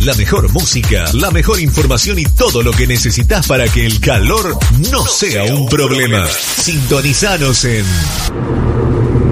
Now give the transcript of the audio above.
La mejor música, la mejor información y todo lo que necesitas para que el calor no sea un problema. Sintonizanos en